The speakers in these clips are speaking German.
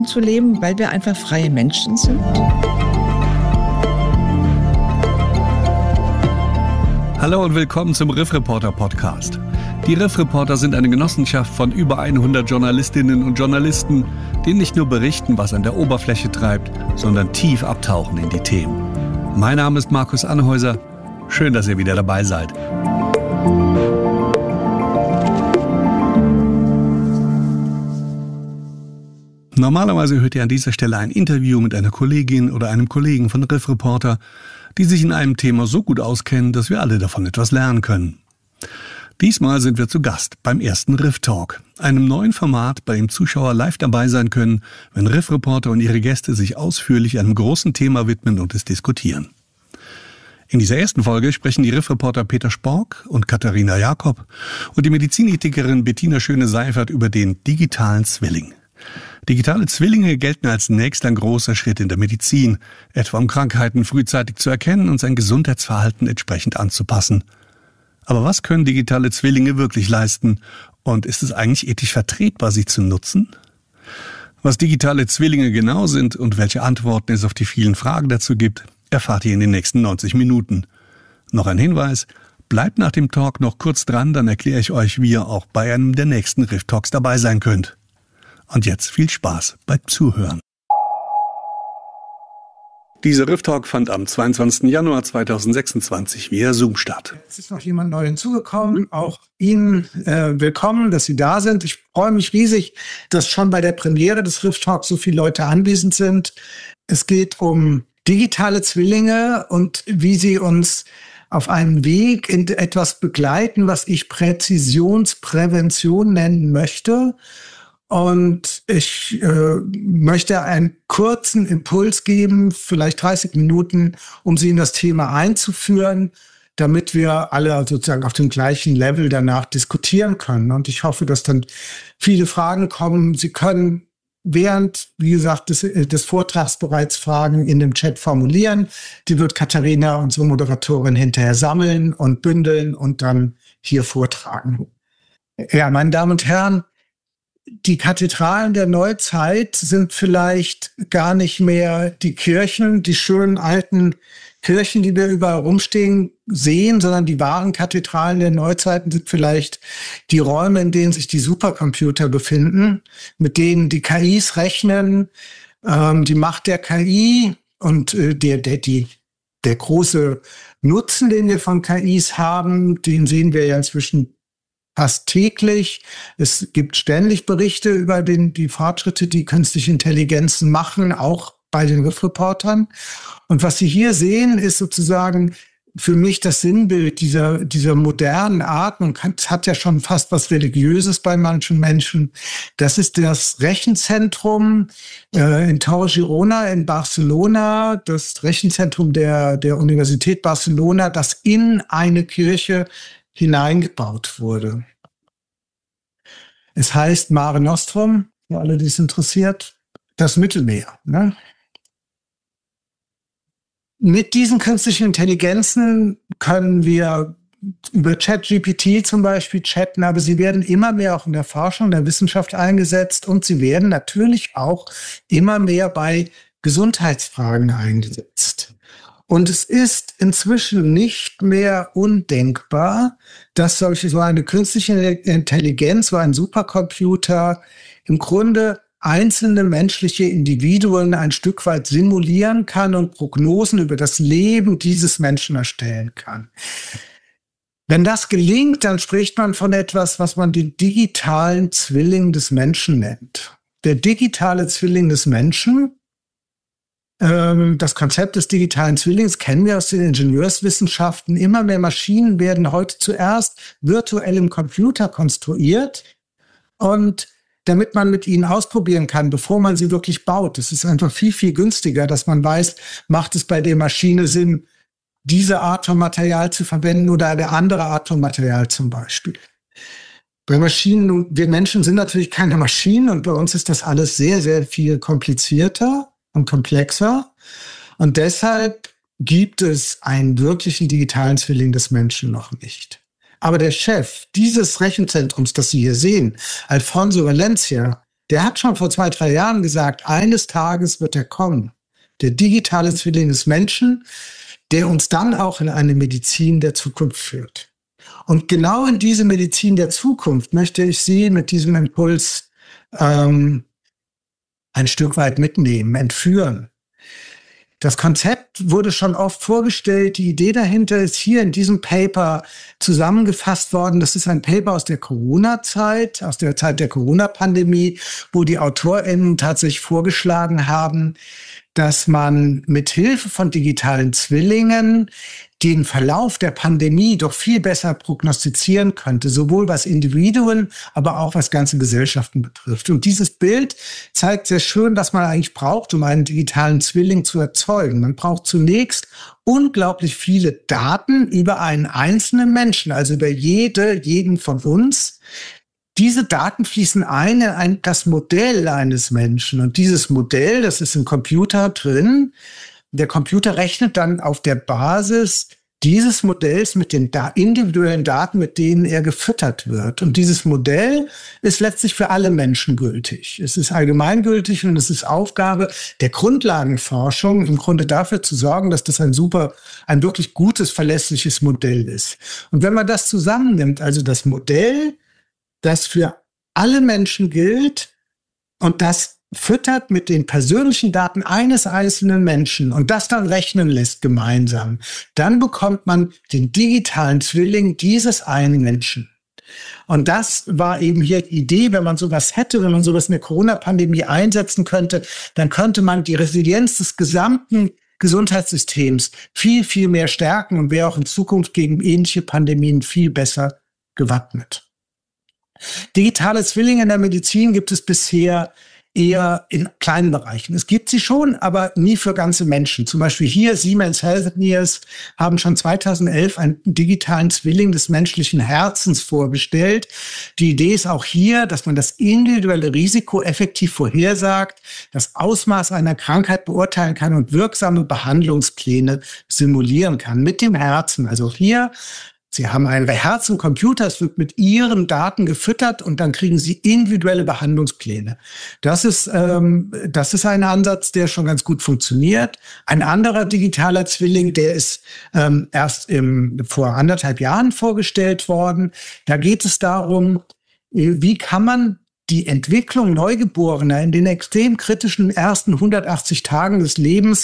zu leben, weil wir einfach freie Menschen sind. Hallo und willkommen zum Riff Reporter Podcast. Die Riff Reporter sind eine Genossenschaft von über 100 Journalistinnen und Journalisten, die nicht nur berichten, was an der Oberfläche treibt, sondern tief abtauchen in die Themen. Mein Name ist Markus Anhäuser. Schön, dass ihr wieder dabei seid. Normalerweise hört ihr an dieser Stelle ein Interview mit einer Kollegin oder einem Kollegen von Riff Reporter, die sich in einem Thema so gut auskennen, dass wir alle davon etwas lernen können. Diesmal sind wir zu Gast beim ersten Riff Talk, einem neuen Format, bei dem Zuschauer live dabei sein können, wenn Riff Reporter und ihre Gäste sich ausführlich einem großen Thema widmen und es diskutieren. In dieser ersten Folge sprechen die Riff Reporter Peter Spork und Katharina Jakob und die Medizinethikerin Bettina Schöne-Seifert über den digitalen Zwilling. Digitale Zwillinge gelten als nächster ein großer Schritt in der Medizin, etwa um Krankheiten frühzeitig zu erkennen und sein Gesundheitsverhalten entsprechend anzupassen. Aber was können digitale Zwillinge wirklich leisten? Und ist es eigentlich ethisch vertretbar, sie zu nutzen? Was digitale Zwillinge genau sind und welche Antworten es auf die vielen Fragen dazu gibt, erfahrt ihr in den nächsten 90 Minuten. Noch ein Hinweis, bleibt nach dem Talk noch kurz dran, dann erkläre ich euch, wie ihr auch bei einem der nächsten Riff Talks dabei sein könnt. Und jetzt viel Spaß beim Zuhören. Dieser Riff Talk fand am 22. Januar 2026 via Zoom statt. Es ist noch jemand neu hinzugekommen. Auch Ihnen willkommen, dass Sie da sind. Ich freue mich riesig, dass schon bei der Premiere des Riff Talks so viele Leute anwesend sind. Es geht um digitale Zwillinge und wie sie uns auf einem Weg in etwas begleiten, was ich Präzisionsprävention nennen möchte. Und ich möchte einen kurzen Impuls geben, vielleicht 30 Minuten, um Sie in das Thema einzuführen, damit wir alle sozusagen auf dem gleichen Level danach diskutieren können. Und ich hoffe, dass dann viele Fragen kommen. Sie können während, wie gesagt, des Vortrags bereits Fragen in dem Chat formulieren. Die wird Katharina, unsere Moderatorin, hinterher sammeln und bündeln und dann hier vortragen. Ja, meine Damen und Herren, die Kathedralen der Neuzeit sind vielleicht gar nicht mehr die Kirchen, die schönen alten Kirchen, die wir überall rumstehen, sehen, sondern die wahren Kathedralen der Neuzeiten sind vielleicht die Räume, in denen sich die Supercomputer befinden, mit denen die KIs rechnen, die Macht der KI und der große Nutzen, den wir von KIs haben, den sehen wir ja inzwischen fast täglich. Es gibt ständig Berichte über die Fortschritte, die künstliche Intelligenzen machen, auch bei den Riff Reportern. Und was Sie hier sehen, ist sozusagen für mich das Sinnbild dieser modernen Art. Man hat ja schon fast was Religiöses bei manchen Menschen. Das ist das Rechenzentrum in Tor Girona in Barcelona, das Rechenzentrum der Universität Barcelona, das in eine Kirche hineingebaut wurde. Es heißt Mare Nostrum, für alle, die es interessiert, das Mittelmeer. Ne? Mit diesen künstlichen Intelligenzen können wir über ChatGPT zum Beispiel chatten, aber sie werden immer mehr auch in der Forschung, in der Wissenschaft eingesetzt und sie werden natürlich auch immer mehr bei Gesundheitsfragen eingesetzt. Und es ist inzwischen nicht mehr undenkbar, dass so eine künstliche Intelligenz, so ein Supercomputer im Grunde einzelne menschliche Individuen ein Stück weit simulieren kann und Prognosen über das Leben dieses Menschen erstellen kann. Wenn das gelingt, dann spricht man von etwas, was man den digitalen Zwilling des Menschen nennt. Der digitale Zwilling des Menschen, das Konzept des digitalen Zwillings kennen wir aus den Ingenieurswissenschaften. Immer mehr Maschinen werden heute zuerst virtuell im Computer konstruiert und damit man mit ihnen ausprobieren kann, bevor man sie wirklich baut. Es ist einfach viel, viel günstiger, dass man weiß, macht es bei der Maschine Sinn, diese Art von Material zu verwenden oder eine andere Art von Material zum Beispiel. Bei Maschinen, wir Menschen sind natürlich keine Maschinen und bei uns ist das alles sehr, sehr viel komplizierter und komplexer. Und deshalb gibt es einen wirklichen digitalen Zwilling des Menschen noch nicht. Aber der Chef dieses Rechenzentrums, das Sie hier sehen, Alfonso Valencia, der hat schon vor 2-3 Jahren gesagt, eines Tages wird er kommen. Der digitale Zwilling des Menschen, der uns dann auch in eine Medizin der Zukunft führt. Und genau in diese Medizin der Zukunft möchte ich Sie mit diesem Impuls ein Stück weit mitnehmen, entführen. Das Konzept wurde schon oft vorgestellt. Die Idee dahinter ist hier in diesem Paper zusammengefasst worden. Das ist ein Paper aus der Corona-Zeit, aus der Zeit der Corona-Pandemie, wo die AutorInnen tatsächlich vorgeschlagen haben, dass man mit Hilfe von digitalen Zwillingen den Verlauf der Pandemie doch viel besser prognostizieren könnte, sowohl was Individuen, aber auch was ganze Gesellschaften betrifft. Und dieses Bild zeigt sehr schön, was man eigentlich braucht, um einen digitalen Zwilling zu erzeugen. Man braucht zunächst unglaublich viele Daten über einen einzelnen Menschen, also über jeden von uns. Diese Daten fließen ein in das Modell eines Menschen. Und dieses Modell, das ist im Computer drin. Der Computer rechnet dann auf der Basis dieses Modells mit den individuellen Daten, mit denen er gefüttert wird. Und dieses Modell ist letztlich für alle Menschen gültig. Es ist allgemeingültig und es ist Aufgabe der Grundlagenforschung, im Grunde dafür zu sorgen, dass das ein wirklich gutes, verlässliches Modell ist. Und wenn man das zusammennimmt, also das Modell, das für alle Menschen gilt und das füttert mit den persönlichen Daten eines einzelnen Menschen und das dann rechnen lässt gemeinsam, dann bekommt man den digitalen Zwilling dieses einen Menschen. Und das war eben hier die Idee, wenn man sowas hätte, wenn man sowas in der Corona-Pandemie einsetzen könnte, dann könnte man die Resilienz des gesamten Gesundheitssystems viel, viel mehr stärken und wäre auch in Zukunft gegen ähnliche Pandemien viel besser gewappnet. Digitale Zwillinge in der Medizin gibt es bisher eher in kleinen Bereichen. Es gibt sie schon, aber nie für ganze Menschen. Zum Beispiel hier Siemens Healthineers haben schon 2011 einen digitalen Zwilling des menschlichen Herzens vorgestellt. Die Idee ist auch hier, dass man das individuelle Risiko effektiv vorhersagt, das Ausmaß einer Krankheit beurteilen kann und wirksame Behandlungspläne simulieren kann mit dem Herzen. Also hier Sie haben ein Herz im Computer, es wird mit Ihren Daten gefüttert und dann kriegen Sie individuelle Behandlungspläne. Das ist ein Ansatz, der schon ganz gut funktioniert. Ein anderer digitaler Zwilling, der ist erst vor 1,5 Jahren vorgestellt worden. Da geht es darum, wie kann man die Entwicklung Neugeborener in den extrem kritischen ersten 180 Tagen des Lebens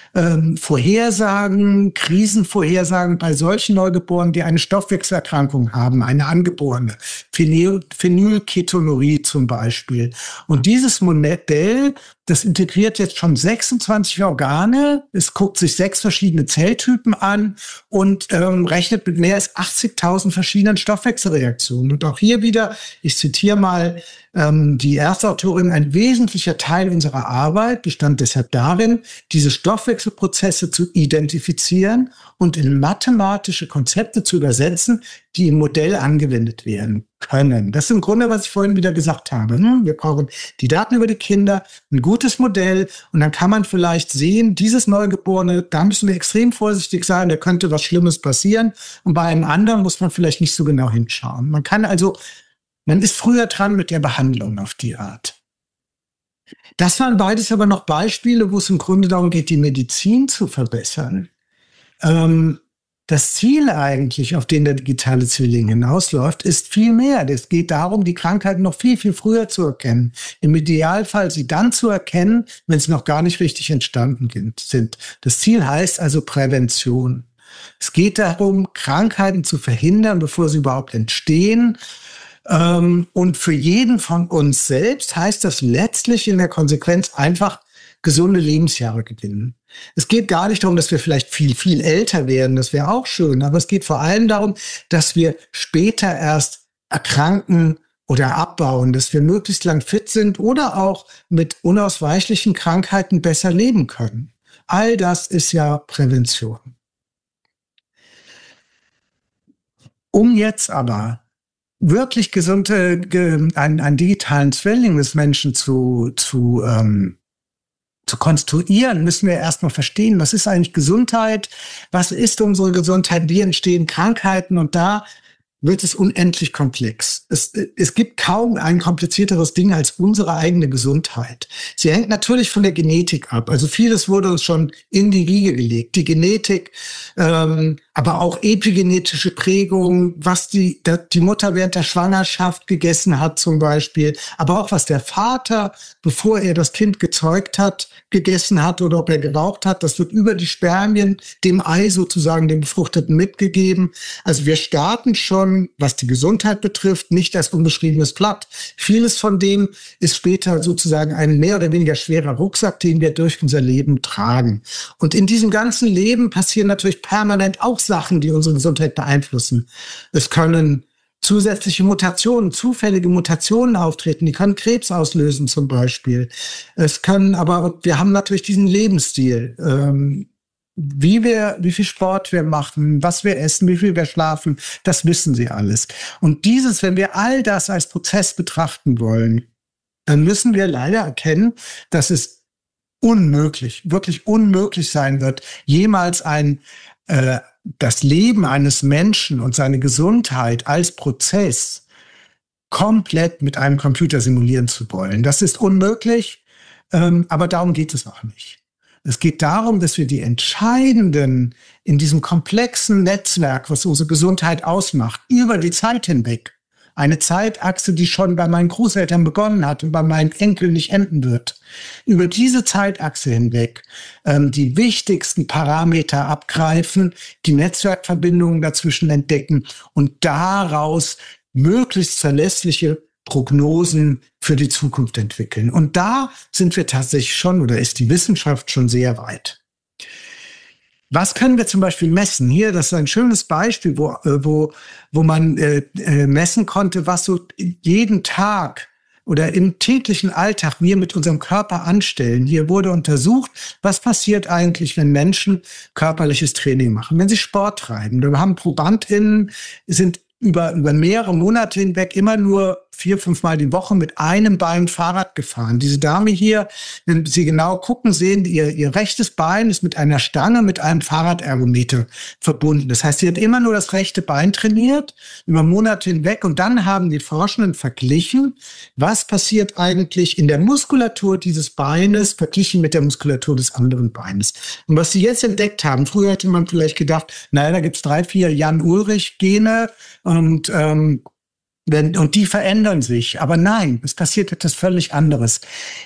vorhersagen, Krisen vorhersagen bei solchen Neugeborenen, die eine Stoffwechselerkrankung haben, eine angeborene, Phenylketonurie zum Beispiel. Und dieses Modell, das integriert jetzt schon 26 Organe, es guckt sich 6 verschiedene Zelltypen an und rechnet mit mehr als 80.000 verschiedenen Stoffwechselreaktionen. Und auch hier wieder, ich zitiere mal die Erstautorin, ein wesentlicher Teil unserer Arbeit bestand deshalb darin, diese Stoffwechselprozesse zu identifizieren und in mathematische Konzepte zu übersetzen, die im Modell angewendet werden können. Das ist im Grunde, was ich vorhin wieder gesagt habe. Wir brauchen die Daten über die Kinder, ein gutes Modell und dann kann man vielleicht sehen, dieses Neugeborene, da müssen wir extrem vorsichtig sein, da könnte was Schlimmes passieren und bei einem anderen muss man vielleicht nicht so genau hinschauen. Man ist früher dran mit der Behandlung auf die Art. Das waren beides aber noch Beispiele, wo es im Grunde darum geht, die Medizin zu verbessern. Das Ziel eigentlich, auf den der digitale Zwilling hinausläuft, ist viel mehr. Es geht darum, die Krankheiten noch viel, viel früher zu erkennen. Im Idealfall sie dann zu erkennen, wenn sie noch gar nicht richtig entstanden sind. Das Ziel heißt also Prävention. Es geht darum, Krankheiten zu verhindern, bevor sie überhaupt entstehen. Und für jeden von uns selbst heißt das letztlich in der Konsequenz einfach gesunde Lebensjahre gewinnen. Es geht gar nicht darum, dass wir vielleicht viel, viel älter werden. Das wäre auch schön. Aber es geht vor allem darum, dass wir später erst erkranken oder abbauen, dass wir möglichst lang fit sind oder auch mit unausweichlichen Krankheiten besser leben können. All das ist ja Prävention. Um jetzt aber wirklich einen digitalen Zwilling des Menschen zu konstruieren, müssen wir erstmal verstehen, was ist eigentlich Gesundheit, was ist unsere Gesundheit, wie entstehen Krankheiten und da wird es unendlich komplex. Es gibt kaum ein komplizierteres Ding als unsere eigene Gesundheit. Sie hängt natürlich von der Genetik ab. Also vieles wurde uns schon in die Wiege gelegt. Die Genetik, aber auch epigenetische Prägungen, was die Mutter während der Schwangerschaft gegessen hat zum Beispiel, aber auch was der Vater, bevor er das Kind gezeugt hat, gegessen hat oder ob er geraucht hat. Das wird über die Spermien dem Ei sozusagen, dem Befruchteten, mitgegeben. Also wir starten schon, was die Gesundheit betrifft, nicht als unbeschriebenes Blatt. Vieles von dem ist später sozusagen ein mehr oder weniger schwerer Rucksack, den wir durch unser Leben tragen. Und in diesem ganzen Leben passieren natürlich permanent auch Sachen, die unsere Gesundheit beeinflussen. Es können zusätzliche Mutationen, zufällige Mutationen auftreten, die können Krebs auslösen zum Beispiel. Wir haben natürlich diesen Lebensstil, wie viel Sport wir machen, was wir essen, wie viel wir schlafen, das wissen Sie alles. Und wenn wir all das als Prozess betrachten wollen, dann müssen wir leider erkennen, dass es wirklich unmöglich sein wird, jemals das Leben eines Menschen und seine Gesundheit als Prozess komplett mit einem Computer simulieren zu wollen. Das ist unmöglich, aber darum geht es auch nicht. Es geht darum, dass wir die entscheidenden in diesem komplexen Netzwerk, was unsere Gesundheit ausmacht, über die Zeit hinweg, eine Zeitachse, die schon bei meinen Großeltern begonnen hat und bei meinen Enkeln nicht enden wird, über diese Zeitachse hinweg die wichtigsten Parameter abgreifen, die Netzwerkverbindungen dazwischen entdecken und daraus möglichst verlässliche Prognosen für die Zukunft entwickeln. Und da sind wir tatsächlich schon, oder ist die Wissenschaft schon sehr weit. Was können wir zum Beispiel messen? Hier, das ist ein schönes Beispiel, wo man messen konnte, was so jeden Tag oder im täglichen Alltag wir mit unserem Körper anstellen. Hier wurde untersucht, was passiert eigentlich, wenn Menschen körperliches Training machen, wenn sie Sport treiben. Wir haben ProbandInnen, sind über mehrere Monate hinweg immer nur 4-5 Mal die Woche mit einem Bein Fahrrad gefahren. Diese Dame hier, wenn Sie genau gucken, sehen, ihr rechtes Bein ist mit einer Stange, mit einem Fahrradergometer verbunden. Das heißt, sie hat immer nur das rechte Bein trainiert, über Monate hinweg. Und dann haben die Forschenden verglichen, was passiert eigentlich in der Muskulatur dieses Beines, verglichen mit der Muskulatur des anderen Beines. Und was sie jetzt entdeckt haben, früher hätte man vielleicht gedacht, naja, da gibt's 3-4 Jan-Ulrich-Gene und die verändern sich. Aber nein, es passiert etwas völlig anderes.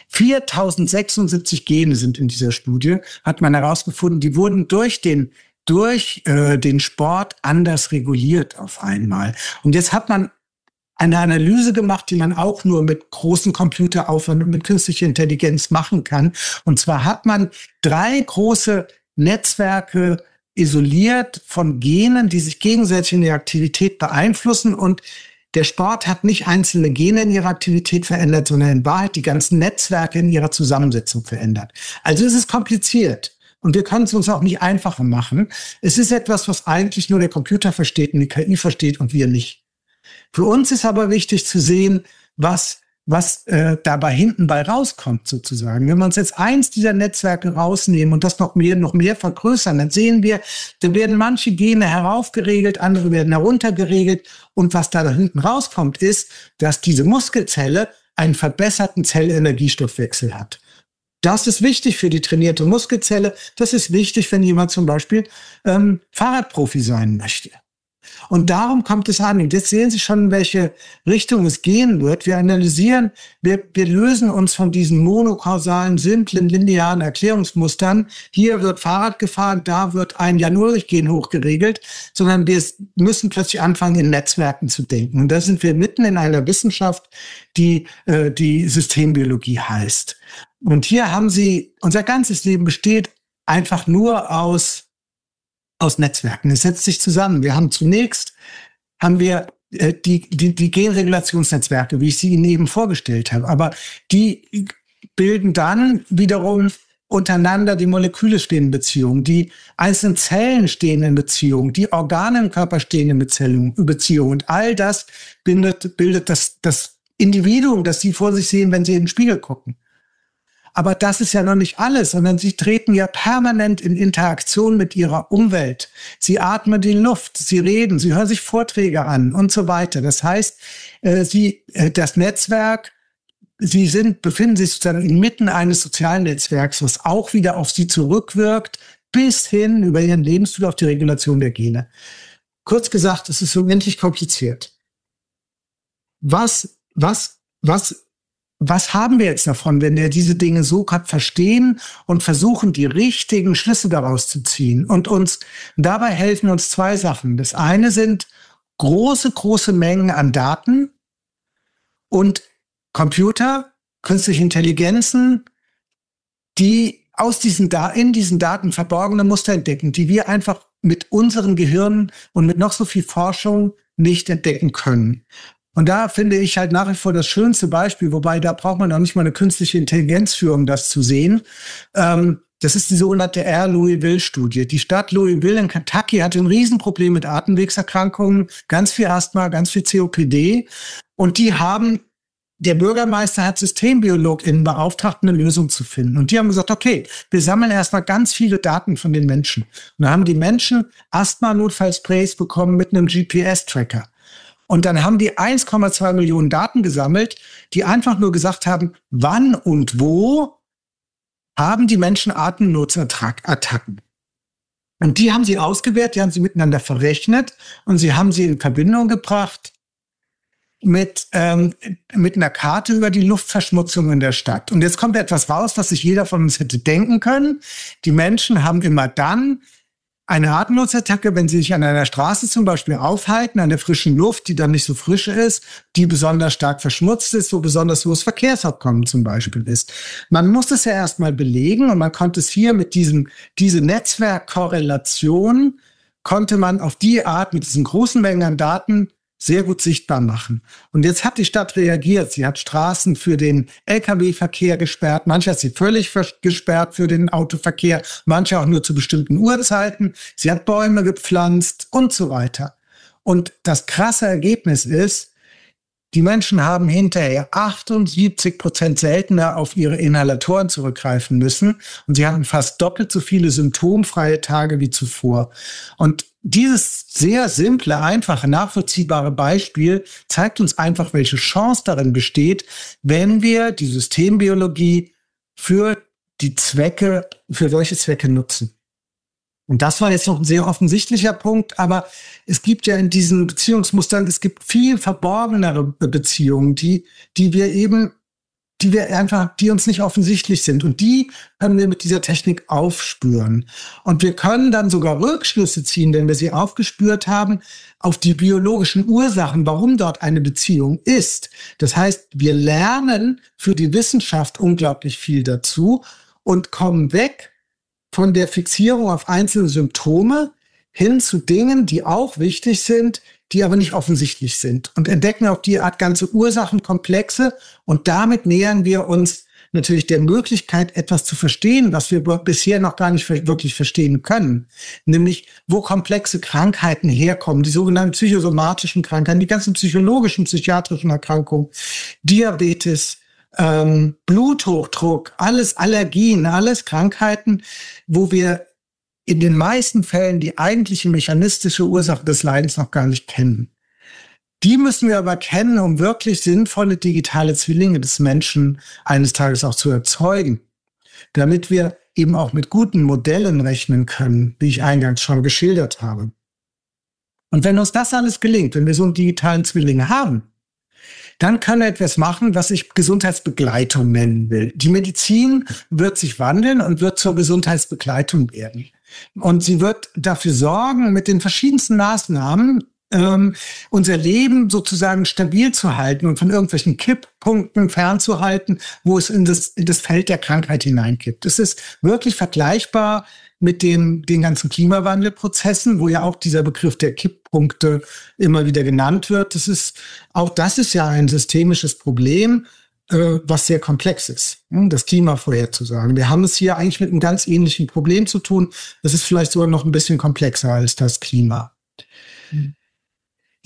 4076 Gene sind in dieser Studie, hat man herausgefunden, die wurden durch den Sport anders reguliert auf einmal. Und jetzt hat man eine Analyse gemacht, die man auch nur mit großen Computeraufwand und mit künstlicher Intelligenz machen kann. Und zwar hat man 3 große Netzwerke isoliert von Genen, die sich gegenseitig in der Aktivität beeinflussen, und der Sport hat nicht einzelne Gene in ihrer Aktivität verändert, sondern in Wahrheit die ganzen Netzwerke in ihrer Zusammensetzung verändert. Also es ist kompliziert und wir können es uns auch nicht einfacher machen. Es ist etwas, was eigentlich nur der Computer versteht und die KI versteht und wir nicht. Für uns ist aber wichtig zu sehen, was dabei hinten bei rauskommt sozusagen. Wenn wir uns jetzt eins dieser Netzwerke rausnehmen und das noch mehr vergrößern, dann sehen wir, da werden manche Gene heraufgeregelt, andere werden heruntergeregelt, und was da hinten rauskommt, ist, dass diese Muskelzelle einen verbesserten Zellenergiestoffwechsel hat. Das ist wichtig für die trainierte Muskelzelle. Das ist wichtig, wenn jemand zum Beispiel Fahrradprofi sein möchte. Und darum kommt es an. Und jetzt sehen Sie schon, in welche Richtung es gehen wird. Wir analysieren, wir lösen uns von diesen monokausalen, simplen, linearen Erklärungsmustern. Hier wird Fahrrad gefahren, da wird ein Jan-Ulrich-Gen hochgeregelt, sondern wir müssen plötzlich anfangen, in Netzwerken zu denken. Und da sind wir mitten in einer Wissenschaft, die Systembiologie heißt. Und hier haben Sie, unser ganzes Leben besteht einfach nur aus Netzwerken. Es setzt sich zusammen. Wir haben zunächst die Genregulationsnetzwerke, wie ich sie Ihnen eben vorgestellt habe. Aber die bilden dann wiederum untereinander, die Moleküle stehen in Beziehung, die einzelnen Zellen stehen in Beziehung, die Organe im Körper stehen in Beziehung. Und all das bildet das Individuum, das Sie vor sich sehen, wenn Sie in den Spiegel gucken. Aber das ist ja noch nicht alles, sondern sie treten ja permanent in Interaktion mit ihrer Umwelt. Sie atmen die Luft, sie reden, sie hören sich Vorträge an und so weiter. Das heißt, das Netzwerk, befinden sich sozusagen inmitten eines sozialen Netzwerks, was auch wieder auf sie zurückwirkt, bis hin über ihren Lebensstil auf die Regulation der Gene. Kurz gesagt, es ist so unendlich kompliziert. Was haben wir jetzt davon, wenn wir diese Dinge so verstehen und versuchen, die richtigen Schlüsse daraus zu ziehen? Und dabei helfen uns zwei Sachen. Das eine sind große Mengen an Daten und Computer, künstliche Intelligenzen, die in diesen Daten verborgene Muster entdecken, die wir einfach mit unseren Gehirnen und mit noch so viel Forschung nicht entdecken können. Und da finde ich halt nach wie vor das schönste Beispiel, wobei da braucht man auch nicht mal eine künstliche Intelligenz für, um das zu sehen. Das ist die sogenannte Louisville-Studie. Die Stadt Louisville in Kentucky hatte ein Riesenproblem mit Atemwegserkrankungen, ganz viel Asthma, ganz viel COPD. Und der Bürgermeister hat SystembiologInnen beauftragt, eine Lösung zu finden. Und die haben gesagt, okay, wir sammeln erstmal ganz viele Daten von den Menschen. Und dann haben die Menschen Asthma-Notfallsprays bekommen mit einem GPS-Tracker. Und dann haben die 1,2 Millionen Daten gesammelt, die einfach nur gesagt haben, wann und wo haben die Menschen Atemnotsattacken. Und die haben sie ausgewertet, die haben sie miteinander verrechnet und sie haben sie in Verbindung gebracht mit einer Karte über die Luftverschmutzung in der Stadt. Und jetzt kommt etwas raus, was sich jeder von uns hätte denken können. Die Menschen haben immer dann eine Atemnotsattacke, wenn sie sich an einer Straße zum Beispiel aufhalten, an der frischen Luft, die dann nicht so frisch ist, die besonders stark verschmutzt ist, wo besonders hohes Verkehrsaufkommen zum Beispiel ist. Man muss es ja erstmal belegen und man konnte es hier mit diese Netzwerkkorrelation konnte man auf die Art mit diesen großen Mengen an Daten sehr gut sichtbar machen. Und jetzt hat die Stadt reagiert. Sie hat Straßen für den Lkw-Verkehr gesperrt. Manche hat sie völlig gesperrt für den Autoverkehr. Manche auch nur zu bestimmten Uhrzeiten. Sie hat Bäume gepflanzt und so weiter. Und das krasse Ergebnis ist, die Menschen haben hinterher 78% seltener auf ihre Inhalatoren zurückgreifen müssen. Und sie hatten fast doppelt so viele symptomfreie Tage wie zuvor. Und dieses sehr simple, einfache, nachvollziehbare Beispiel zeigt uns einfach, welche Chance darin besteht, wenn wir die Systembiologie für solche Zwecke nutzen. Und das war jetzt noch ein sehr offensichtlicher Punkt, aber es gibt ja in diesen Beziehungsmustern, es gibt viel verborgenere Beziehungen, die uns nicht offensichtlich sind. Und die können wir mit dieser Technik aufspüren. Und wir können dann sogar Rückschlüsse ziehen, wenn wir sie aufgespürt haben, auf die biologischen Ursachen, warum dort eine Beziehung ist. Das heißt, wir lernen für die Wissenschaft unglaublich viel dazu und kommen weg von der Fixierung auf einzelne Symptome hin zu Dingen, die auch wichtig sind, die aber nicht offensichtlich sind, und entdecken auf die Art ganze Ursachenkomplexe, und damit nähern wir uns natürlich der Möglichkeit, etwas zu verstehen, was wir bisher noch gar nicht wirklich verstehen können, nämlich wo komplexe Krankheiten herkommen, die sogenannten psychosomatischen Krankheiten, die ganzen psychologischen, psychiatrischen Erkrankungen, Diabetes, Bluthochdruck, alles Allergien, alles Krankheiten, wo wir in den meisten Fällen die eigentliche mechanistische Ursache des Leidens noch gar nicht kennen. Die müssen wir aber kennen, um wirklich sinnvolle digitale Zwillinge des Menschen eines Tages auch zu erzeugen, damit wir eben auch mit guten Modellen rechnen können, wie ich eingangs schon geschildert habe. Und wenn uns das alles gelingt, wenn wir so einen digitalen Zwilling haben, dann können wir etwas machen, was ich Gesundheitsbegleitung nennen will. Die Medizin wird sich wandeln und wird zur Gesundheitsbegleitung werden. Und sie wird dafür sorgen, mit den verschiedensten Maßnahmen unser Leben sozusagen stabil zu halten und von irgendwelchen Kipppunkten fernzuhalten, wo es in das Feld der Krankheit hineinkippt. Es ist wirklich vergleichbar mit den ganzen Klimawandelprozessen, wo ja auch dieser Begriff der Kipppunkte immer wieder genannt wird. Das ist ja ein systemisches Problem, was sehr komplex ist, das Klima vorherzusagen. Wir haben es hier eigentlich mit einem ganz ähnlichen Problem zu tun. Das ist vielleicht sogar noch ein bisschen komplexer als das Klima.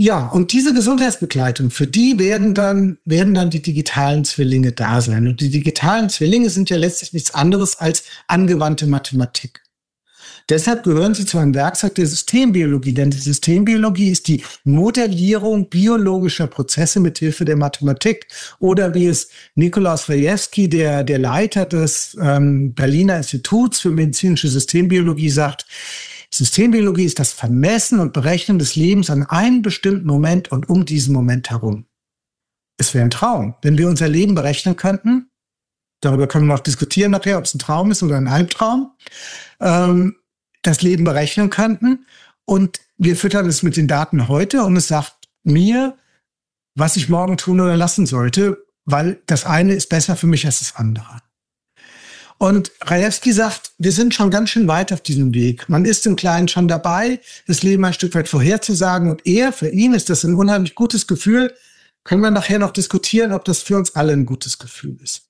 Ja, und diese Gesundheitsbegleitung, für die werden dann die digitalen Zwillinge da sein. Und die digitalen Zwillinge sind ja letztlich nichts anderes als angewandte Mathematik. Deshalb gehören sie zu einem Werkzeug der Systembiologie, denn die Systembiologie ist die Modellierung biologischer Prozesse mit Hilfe der Mathematik. Oder wie es Nikolaus Krajewski, der Leiter des Berliner Instituts für medizinische Systembiologie, sagt: Systembiologie ist das Vermessen und Berechnen des Lebens an einem bestimmten Moment und um diesen Moment herum. Es wäre ein Traum, wenn wir unser Leben berechnen könnten. Darüber können wir noch diskutieren nachher, ob es ein Traum ist oder ein Albtraum. Das Leben berechnen könnten und wir füttern es mit den Daten heute und es sagt mir, was ich morgen tun oder lassen sollte, weil das eine ist besser für mich als das andere. Und Krajewski sagt, wir sind schon ganz schön weit auf diesem Weg. Man ist im Kleinen schon dabei, das Leben ein Stück weit vorherzusagen. Und für ihn ist das ein unheimlich gutes Gefühl. Können wir nachher noch diskutieren, ob das für uns alle ein gutes Gefühl ist.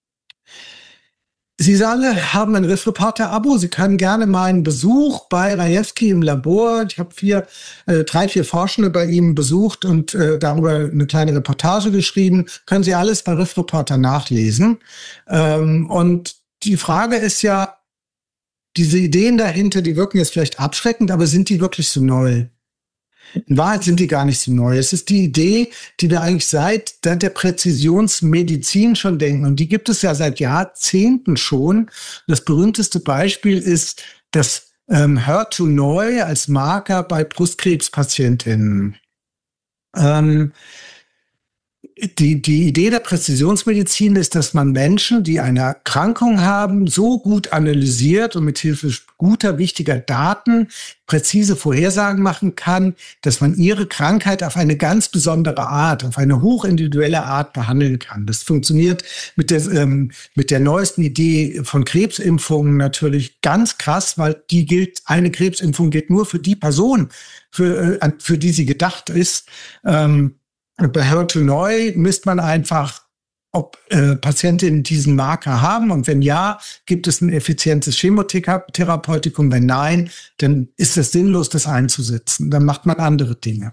Sie alle haben ein Riff-Reporter-Abo. Sie können gerne meinen Besuch bei Krajewski im Labor. Ich habe 3-4 Forschende bei ihm besucht und darüber eine kleine Reportage geschrieben. Können Sie alles bei Riff-Reporter nachlesen. Und die Frage ist ja, diese Ideen dahinter, die wirken jetzt vielleicht abschreckend, aber sind die wirklich so neu? In Wahrheit sind die gar nicht so neu. Es ist die Idee, die wir eigentlich seit der Präzisionsmedizin schon denken. Und die gibt es ja seit Jahrzehnten schon. Das berühmteste Beispiel ist das HER2-Neu als Marker bei Brustkrebspatientinnen. Die Idee der Präzisionsmedizin ist, dass man Menschen, die eine Erkrankung haben, so gut analysiert und mit Hilfe guter, wichtiger Daten präzise Vorhersagen machen kann, dass man ihre Krankheit auf eine ganz besondere Art, auf eine hochindividuelle Art behandeln kann. Das funktioniert mit der neuesten Idee von Krebsimpfungen natürlich ganz krass, weil eine Krebsimpfung gilt nur für die Person, für die sie gedacht ist. Bei HER2-Neu misst man einfach, ob Patientinnen diesen Marker haben. Und wenn ja, gibt es ein effizientes Chemotherapeutikum. Wenn nein, dann ist es sinnlos, das einzusetzen. Dann macht man andere Dinge.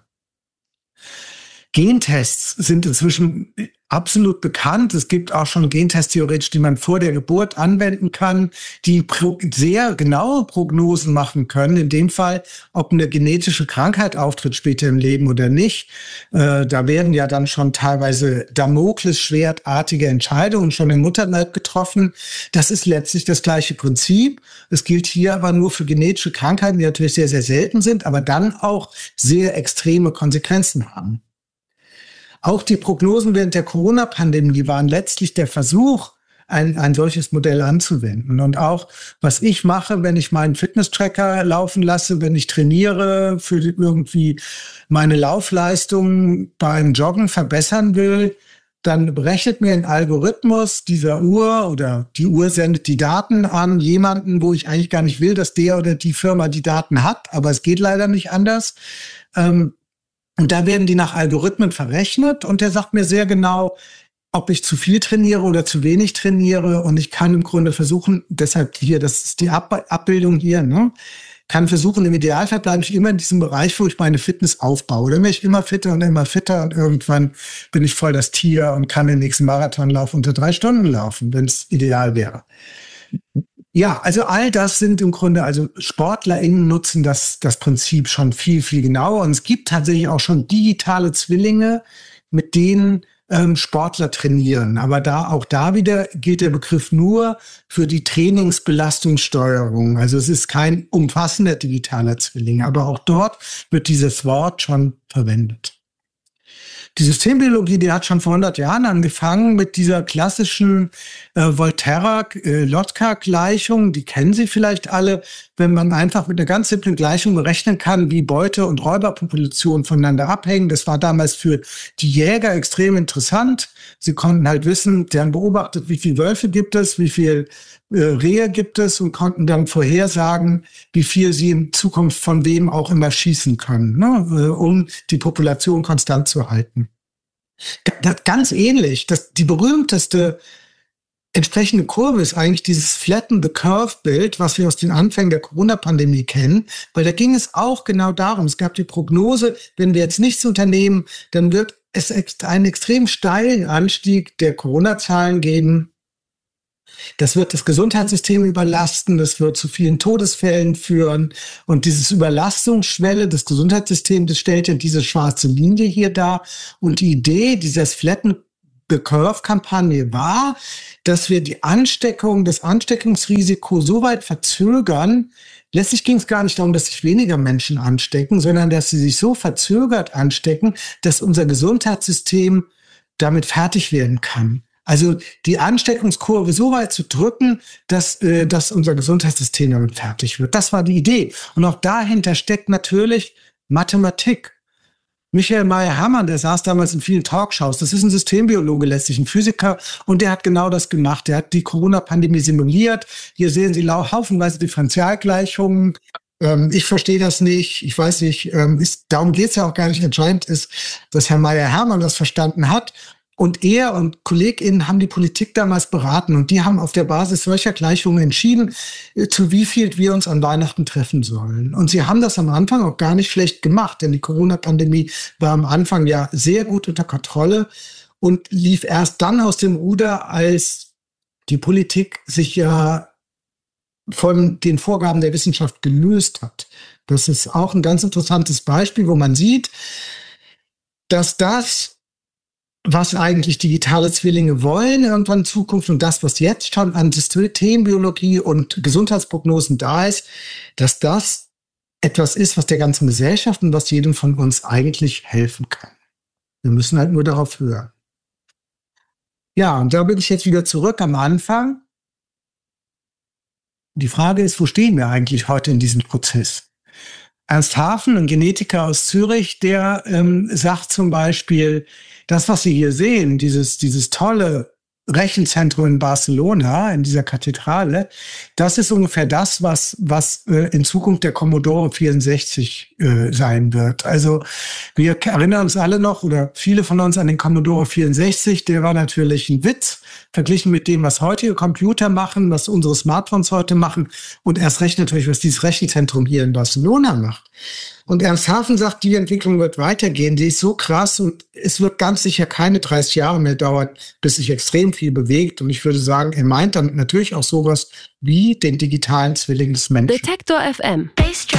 Gentests sind inzwischen absolut bekannt. Es gibt auch schon Gentests theoretisch, die man vor der Geburt anwenden kann, die sehr genaue Prognosen machen können. In dem Fall, ob eine genetische Krankheit auftritt später im Leben oder nicht. Da werden ja dann schon teilweise Damoklesschwertartige Entscheidungen schon im Mutterleib getroffen. Das ist letztlich das gleiche Prinzip. Es gilt hier aber nur für genetische Krankheiten, die natürlich sehr, sehr selten sind, aber dann auch sehr extreme Konsequenzen haben. Auch die Prognosen während der Corona-Pandemie waren letztlich der Versuch, ein solches Modell anzuwenden. Und auch, was ich mache, wenn ich meinen Fitness-Tracker laufen lasse, wenn ich trainiere, für irgendwie meine Laufleistung beim Joggen verbessern will, dann berechnet mir ein Algorithmus dieser Uhr oder die Uhr sendet die Daten an jemanden, wo ich eigentlich gar nicht will, dass der oder die Firma die Daten hat, aber es geht leider nicht anders. Und da werden die nach Algorithmen verrechnet und der sagt mir sehr genau, ob ich zu viel trainiere oder zu wenig trainiere. Und ich kann im Grunde versuchen, deshalb hier, das ist die Abbildung hier, ne? Kann versuchen, im Idealfall bleibe ich immer in diesem Bereich, wo ich meine Fitness aufbaue. Dann werde ich immer fitter und irgendwann bin ich voll das Tier und kann den nächsten Marathonlauf unter 3 Stunden laufen, wenn es ideal wäre. Ja, also all das sind im Grunde, also SportlerInnen nutzen das Prinzip schon viel, viel genauer. Und es gibt tatsächlich auch schon digitale Zwillinge, mit denen Sportler trainieren. Aber auch da wieder gilt der Begriff nur für die Trainingsbelastungssteuerung. Also es ist kein umfassender digitaler Zwilling, aber auch dort wird dieses Wort schon verwendet. Die Systembiologie, die hat schon vor 100 Jahren angefangen mit dieser klassischen Volterra-Lotka-Gleichung. Die kennen Sie vielleicht alle, wenn man einfach mit einer ganz simplen Gleichung berechnen kann, wie Beute- und Räuberpopulationen voneinander abhängen. Das war damals für die Jäger extrem interessant. Sie konnten halt wissen, die haben beobachtet, wie viele Wölfe gibt es, wie viel Rehe gibt es und konnten dann vorhersagen, wie viel sie in Zukunft von wem auch immer schießen können, ne, um die Population konstant zu halten. Ganz ähnlich, die berühmteste entsprechende Kurve ist eigentlich dieses Flatten the Curve-Bild, was wir aus den Anfängen der Corona-Pandemie kennen, weil da ging es auch genau darum. Es gab die Prognose, wenn wir jetzt nichts unternehmen, dann wird es einen extrem steilen Anstieg der Corona-Zahlen geben. Das wird das Gesundheitssystem überlasten, das wird zu vielen Todesfällen führen. Und dieses Überlastungsschwelle des Gesundheitssystems, das stellt ja diese schwarze Linie hier dar. Und die Idee dieses Flatten the Curve-Kampagne war, dass wir die Ansteckung, das Ansteckungsrisiko so weit verzögern. Letztlich ging es gar nicht darum, dass sich weniger Menschen anstecken, sondern dass sie sich so verzögert anstecken, dass unser Gesundheitssystem damit fertig werden kann. Also die Ansteckungskurve so weit zu drücken, dass unser Gesundheitssystem damit fertig wird. Das war die Idee. Und auch dahinter steckt natürlich Mathematik. Michael Mayer-Hermann, der saß damals in vielen Talkshows. Das ist ein Systembiologe, letztlich ein Physiker. Und der hat genau das gemacht. Der hat die Corona-Pandemie simuliert. Hier sehen Sie haufenweise Differentialgleichungen. Ich verstehe das nicht. Ich weiß nicht. Darum geht es ja auch gar nicht. Entscheidend ist, dass Herr Mayer-Hermann das verstanden hat. Und er und KollegInnen haben die Politik damals beraten und die haben auf der Basis solcher Gleichungen entschieden, zu wie viel wir uns an Weihnachten treffen sollen. Und sie haben das am Anfang auch gar nicht schlecht gemacht, denn die Corona-Pandemie war am Anfang ja sehr gut unter Kontrolle und lief erst dann aus dem Ruder, als die Politik sich ja von den Vorgaben der Wissenschaft gelöst hat. Das ist auch ein ganz interessantes Beispiel, wo man sieht, dass das, was eigentlich digitale Zwillinge wollen irgendwann in Zukunft und das, was jetzt schon an Systembiologie und Gesundheitsprognosen da ist, dass das etwas ist, was der ganzen Gesellschaft und was jedem von uns eigentlich helfen kann. Wir müssen halt nur darauf hören. Ja, und da bin ich jetzt wieder zurück am Anfang. Die Frage ist, wo stehen wir eigentlich heute in diesem Prozess? Ernst Hafen, ein Genetiker aus Zürich, der sagt zum Beispiel, das, was Sie hier sehen, dieses tolle Rechenzentrum in Barcelona, in dieser Kathedrale, das ist ungefähr das, was in Zukunft der Commodore 64 sein wird. Also wir erinnern uns alle noch, oder viele von uns, an den Commodore 64. Der war natürlich ein Witz, verglichen mit dem, was heutige Computer machen, was unsere Smartphones heute machen und erst recht natürlich, was dieses Rechenzentrum hier in Barcelona macht. Und Ernst Hafen sagt, die Entwicklung wird weitergehen, die ist so krass und es wird ganz sicher keine 30 Jahre mehr dauern, bis sich extrem viel bewegt. Und ich würde sagen, er meint damit natürlich auch sowas wie den digitalen Zwilling des Menschen. Detektor FM.